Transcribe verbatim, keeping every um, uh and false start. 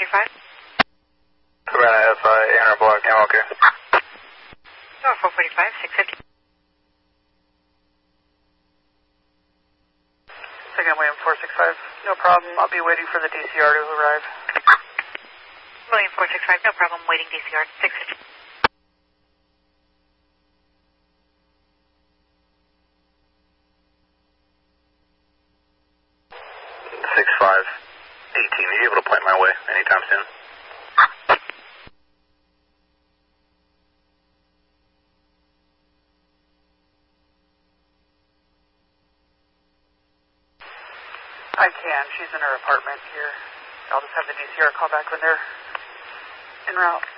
forty-five. Savannah F I, eight hundred block, I'm okay. Door four forty-five, six fifty. Again, William four six five, no problem. I'll be waiting for the D C R to arrive. William four six five, no problem. Waiting D C R, six fifty. six five eighteen, are you able to point my way anytime soon? I can. She's in her apartment here. I'll just have the D C R call back when they're en route.